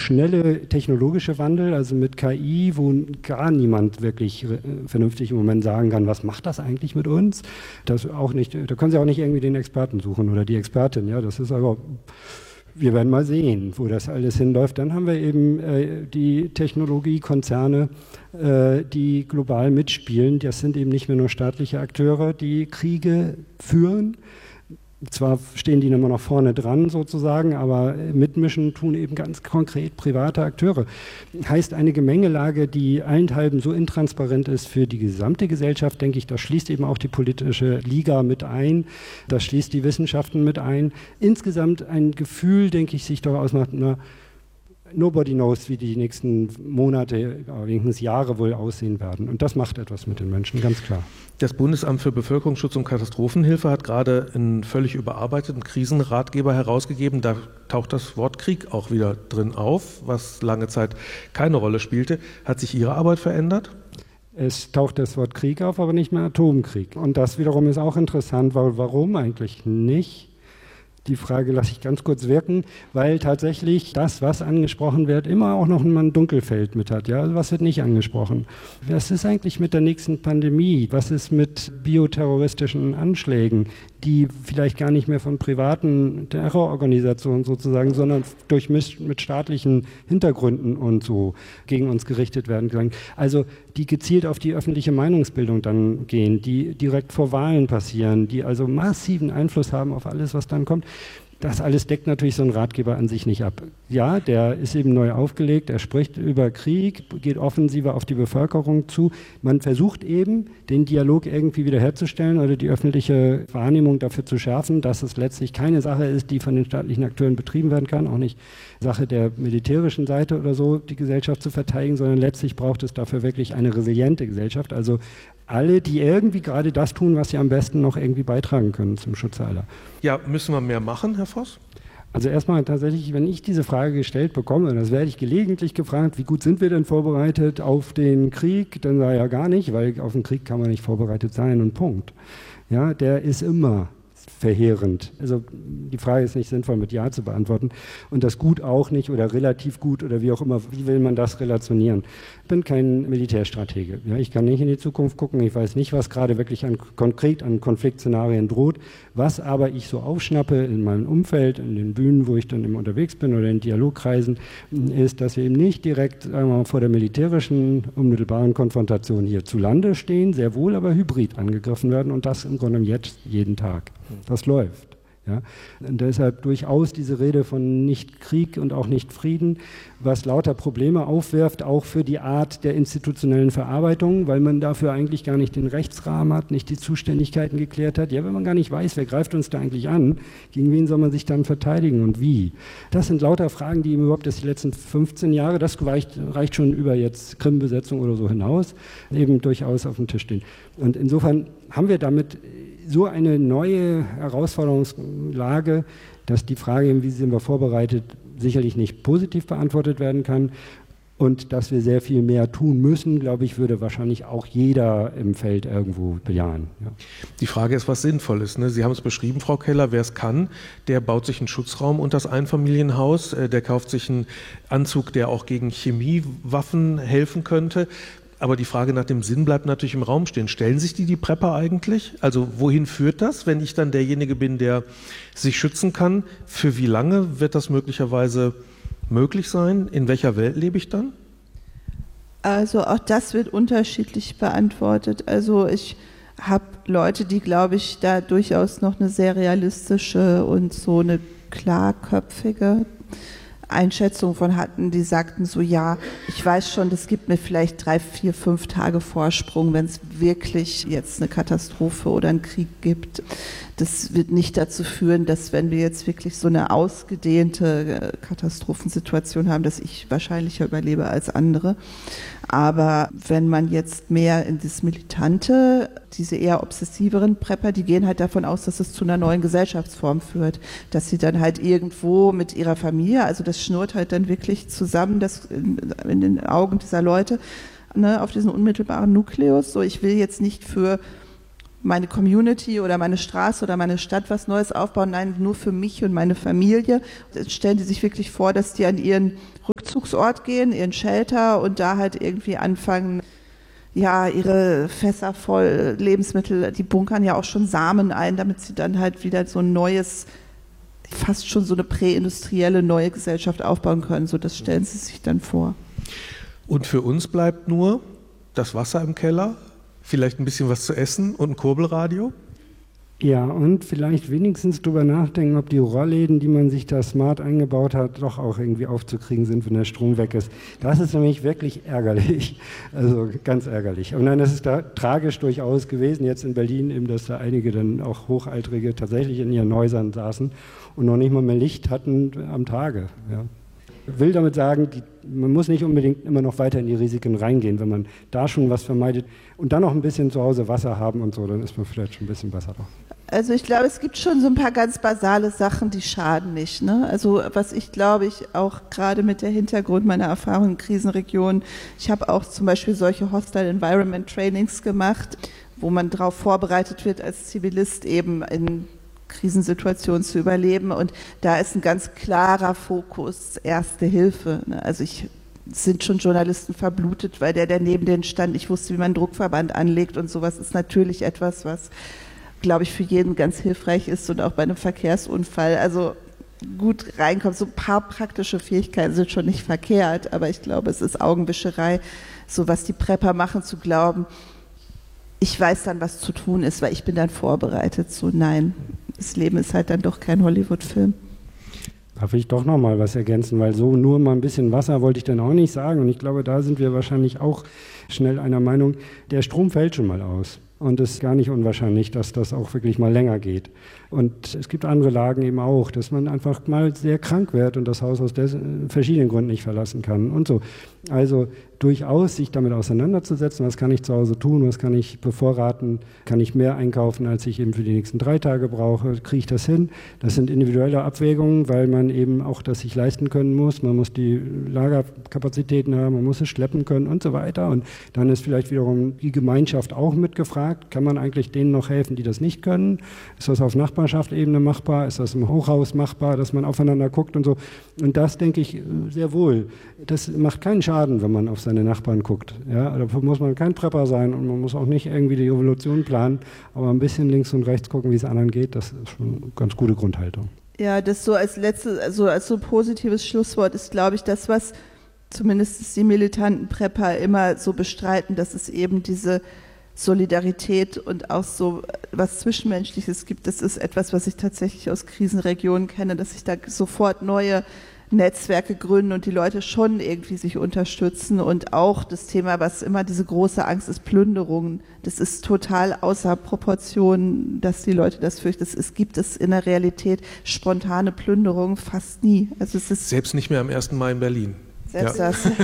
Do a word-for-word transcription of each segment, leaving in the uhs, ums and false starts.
schnelle technologische Wandel, also mit K I, wo gar niemand wirklich äh, vernünftig im Moment sagen kann, was macht das eigentlich mit uns? Das auch nicht, da können Sie auch nicht irgendwie den Experten suchen oder die Expertin, ja, das ist aber, wir werden mal sehen, wo das alles hinläuft. Dann haben wir eben äh, die Technologiekonzerne, äh, die global mitspielen. Das sind eben nicht mehr nur staatliche Akteure, die Kriege führen. Zwar stehen die immer noch vorne dran sozusagen, aber mitmischen tun eben ganz konkret private Akteure. Heißt eine Gemengelage, die allenthalben so intransparent ist für die gesamte Gesellschaft, denke ich, das schließt eben auch die politische Liga mit ein, das schließt die Wissenschaften mit ein. Insgesamt ein Gefühl, denke ich, sich doch ausmacht, na, nobody knows, wie die nächsten Monate, wenigstens Jahre wohl aussehen werden. Und das macht etwas mit den Menschen, ganz klar. Das Bundesamt für Bevölkerungsschutz und Katastrophenhilfe hat gerade einen völlig überarbeiteten Krisenratgeber herausgegeben. Da taucht das Wort Krieg auch wieder drin auf, was lange Zeit keine Rolle spielte. Hat sich Ihre Arbeit verändert? Es taucht das Wort Krieg auf, aber nicht mehr Atomkrieg. Und das wiederum ist auch interessant, weil warum eigentlich nicht? Die Frage lasse ich ganz kurz wirken, weil tatsächlich das, was angesprochen wird, immer auch noch ein Dunkelfeld mit hat. Ja? Also was wird nicht angesprochen? Was ist eigentlich mit der nächsten Pandemie? Was ist mit bioterroristischen Anschlägen, die vielleicht gar nicht mehr von privaten Terrororganisationen sozusagen, sondern durchmischt mit staatlichen Hintergründen und so gegen uns gerichtet werden können? Also die gezielt auf die öffentliche Meinungsbildung dann gehen, die direkt vor Wahlen passieren, die also massiven Einfluss haben auf alles, was dann kommt. Das alles deckt natürlich so ein Ratgeber an sich nicht ab. Ja, der ist eben neu aufgelegt, er spricht über Krieg, geht offensiver auf die Bevölkerung zu. Man versucht eben, den Dialog irgendwie wiederherzustellen oder die öffentliche Wahrnehmung dafür zu schärfen, dass es letztlich keine Sache ist, die von den staatlichen Akteuren betrieben werden kann, auch nicht Sache der militärischen Seite oder so, die Gesellschaft zu verteidigen, sondern letztlich braucht es dafür wirklich eine resiliente Gesellschaft, also alle, die irgendwie gerade das tun, was sie am besten noch irgendwie beitragen können zum Schutz aller. Ja, müssen wir mehr machen, Herr Voss? Also erstmal tatsächlich, wenn ich diese Frage gestellt bekomme, und das werde ich gelegentlich gefragt, wie gut sind wir denn vorbereitet auf den Krieg, dann sage ich ja gar nicht, weil auf den Krieg kann man nicht vorbereitet sein und Punkt. Ja, der ist immer verheerend. Also die Frage ist nicht sinnvoll mit Ja zu beantworten und das gut auch nicht oder relativ gut oder wie auch immer, wie will man das relationieren? Ich bin kein Militärstratege. Ja, ich kann nicht in die Zukunft gucken, ich weiß nicht, was gerade wirklich an, konkret an Konfliktszenarien droht, was aber ich so aufschnappe in meinem Umfeld, in den Bühnen, wo ich dann immer unterwegs bin oder in Dialogkreisen, ist, dass wir eben nicht direkt sagen wir mal, vor der militärischen unmittelbaren Konfrontation hier zu Lande stehen, sehr wohl aber hybrid angegriffen werden und das im Grunde jetzt jeden Tag. Das läuft. Ja. Und deshalb durchaus diese Rede von nicht Krieg und auch nicht Frieden, was lauter Probleme aufwirft, auch für die Art der institutionellen Verarbeitung, weil man dafür eigentlich gar nicht den Rechtsrahmen hat, nicht die Zuständigkeiten geklärt hat. Ja, wenn man gar nicht weiß, wer greift uns da eigentlich an, gegen wen soll man sich dann verteidigen und wie? Das sind lauter Fragen, die überhaupt das die letzten fünfzehn Jahre, das reicht, reicht schon über jetzt Krim-Besetzung oder so hinaus, eben durchaus auf dem Tisch stehen. Und insofern haben wir damit so eine neue Herausforderungslage, dass die Frage, wie sind wir vorbereitet, sicherlich nicht positiv beantwortet werden kann und dass wir sehr viel mehr tun müssen, glaube ich, würde wahrscheinlich auch jeder im Feld irgendwo bejahen. Ja. Die Frage ist, was sinnvoll ist. Ne? Sie haben es beschrieben, Frau Keller, wer es kann, der baut sich einen Schutzraum unter das Einfamilienhaus, der kauft sich einen Anzug, der auch gegen Chemiewaffen helfen könnte. Aber die Frage nach dem Sinn bleibt natürlich im Raum stehen. Stellen sich die die Prepper eigentlich? Also wohin führt das, wenn ich dann derjenige bin, der sich schützen kann? Für wie lange wird das möglicherweise möglich sein? In welcher Welt lebe ich dann? Also auch das wird unterschiedlich beantwortet. Also ich habe Leute, die, glaube ich, da durchaus noch eine sehr realistische und so eine klarköpfige Einschätzung von hatten, die sagten so, ja, ich weiß schon, das gibt mir vielleicht drei, vier, fünf Tage Vorsprung, wenn es wirklich jetzt eine Katastrophe oder einen Krieg gibt. Das wird nicht dazu führen, dass wenn wir jetzt wirklich so eine ausgedehnte Katastrophensituation haben, dass ich wahrscheinlicher überlebe als andere. Aber wenn man jetzt mehr in das Militante, diese eher obsessiveren Prepper, die gehen halt davon aus, dass es zu einer neuen Gesellschaftsform führt, dass sie dann halt irgendwo mit ihrer Familie, also das schnurrt halt dann wirklich zusammen, das in, in den Augen dieser Leute, ne, auf diesen unmittelbaren Nukleus. So, ich will jetzt nicht für meine Community oder meine Straße oder meine Stadt was Neues aufbauen, nein, nur für mich und meine Familie. Jetzt stellen die sich wirklich vor, dass die an ihren Rückzugsort gehen, ihren Shelter und da halt irgendwie anfangen, ja, ihre Fässer voll Lebensmittel, die bunkern ja auch schon Samen ein, damit sie dann halt wieder so ein neues, fast schon so eine präindustrielle neue Gesellschaft aufbauen können. So, das stellen sie sich dann vor. Und für uns bleibt nur das Wasser im Keller, vielleicht ein bisschen was zu essen und ein Kurbelradio. Ja, und vielleicht wenigstens drüber nachdenken, ob die Rollläden, die man sich da smart eingebaut hat, doch auch irgendwie aufzukriegen sind, wenn der Strom weg ist. Das ist nämlich wirklich ärgerlich, also ganz ärgerlich. Und nein, das ist da tragisch durchaus gewesen, jetzt in Berlin eben, dass da einige dann auch Hochaltrige tatsächlich in ihren Häusern saßen und noch nicht mal mehr Licht hatten am Tage. Ja. Ich will damit sagen, die, man muss nicht unbedingt immer noch weiter in die Risiken reingehen, wenn man da schon was vermeidet und dann noch ein bisschen zu Hause Wasser haben und so, dann ist man vielleicht schon ein bisschen besser drauf. Also ich glaube, es gibt schon so ein paar ganz basale Sachen, die schaden nicht. Ne? Also was ich glaube, ich auch gerade mit der Hintergrund meiner Erfahrung in Krisenregionen, ich habe auch zum Beispiel solche Hostile Environment Trainings gemacht, wo man darauf vorbereitet wird, als Zivilist eben in Krisensituationen zu überleben. Und da ist ein ganz klarer Fokus Erste Hilfe. Ne? Also ich sind schon Journalisten verblutet, weil der, der neben denen stand, nicht wusste, wie man einen Druckverband anlegt und sowas ist natürlich etwas, was, glaube ich, für jeden ganz hilfreich ist und auch bei einem Verkehrsunfall. Also gut reinkommt. So ein paar praktische Fähigkeiten sind schon nicht verkehrt, aber ich glaube, es ist Augenwischerei, so was die Prepper machen, zu glauben, ich weiß dann, was zu tun ist, weil ich bin dann vorbereitet. So nein, das Leben ist halt dann doch kein Hollywood-Film. Darf ich doch noch mal was ergänzen, weil so nur mal ein bisschen Wasser wollte ich dann auch nicht sagen. Und ich glaube, da sind wir wahrscheinlich auch schnell einer Meinung, der Strom fällt schon mal aus. Und es ist gar nicht unwahrscheinlich, dass das auch wirklich mal länger geht. Und es gibt andere Lagen eben auch, dass man einfach mal sehr krank wird und das Haus aus dessen, verschiedenen Gründen nicht verlassen kann und so. Also durchaus sich damit auseinanderzusetzen, was kann ich zu Hause tun, was kann ich bevorraten, kann ich mehr einkaufen, als ich eben für die nächsten drei Tage brauche, kriege ich das hin? Das sind individuelle Abwägungen, weil man eben auch das sich leisten können muss, man muss die Lagerkapazitäten haben, man muss es schleppen können und so weiter. Und dann ist vielleicht wiederum die Gemeinschaft auch mitgefragt, kann man eigentlich denen noch helfen, die das nicht können? Ist das auf Nachbarschaftsebene machbar? Ist das im Hochhaus machbar, dass man aufeinander guckt und so? Und das denke ich sehr wohl. Das macht keinen Schaden, wenn man auf seine Nachbarn guckt. Ja, dafür muss man kein Prepper sein und man muss auch nicht irgendwie die Evolution planen, aber ein bisschen links und rechts gucken, wie es anderen geht, das ist schon eine ganz gute Grundhaltung. Ja, das so als letztes, also als so positives Schlusswort ist, glaube ich, das, was zumindest die militanten Prepper immer so bestreiten, dass es eben diese Solidarität und auch so was Zwischenmenschliches gibt. Das ist etwas, was ich tatsächlich aus Krisenregionen kenne, dass sich da sofort neue Netzwerke gründen und die Leute schon irgendwie sich unterstützen und auch das Thema, was immer diese große Angst ist, Plünderungen, das ist total außer Proportion, dass die Leute das fürchten. Es gibt es in der Realität spontane Plünderungen fast nie. Also es ist selbst nicht mehr am ersten Mai in Berlin. Selbst ja. das.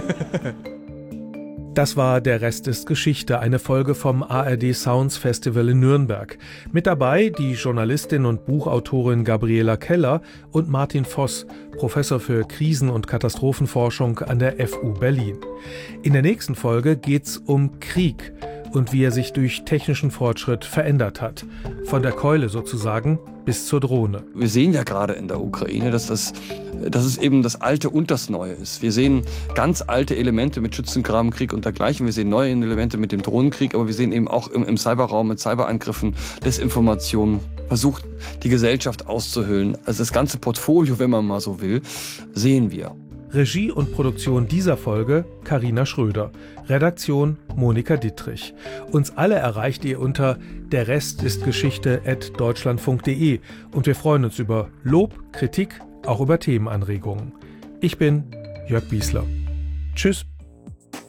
Das war Der Rest ist Geschichte, eine Folge vom A R D Sounds Festival in Nürnberg. Mit dabei die Journalistin und Buchautorin Gabriela Keller und Martin Voss, Professor für Krisen- und Katastrophenforschung an der F U Berlin. In der nächsten Folge geht's um Krieg und wie er sich durch technischen Fortschritt verändert hat. Von der Keule sozusagen bis zur Drohne. Wir sehen ja gerade in der Ukraine, dass, das, dass es eben das Alte und das Neue ist. Wir sehen ganz alte Elemente mit Schützengrabenkrieg und dergleichen. Wir sehen neue Elemente mit dem Drohnenkrieg, aber wir sehen eben auch im, im Cyberraum mit Cyberangriffen, Desinformationen, versucht die Gesellschaft auszuhöhlen. Also das ganze Portfolio, wenn man mal so will, sehen wir. Regie und Produktion dieser Folge Carina Schröder. Redaktion Monika Dittrich. Uns alle erreicht ihr unter der Rest ist Geschichte at deutschlandfunk punkt de und wir freuen uns über Lob, Kritik, auch über Themenanregungen. Ich bin Jörg Biesler. Tschüss.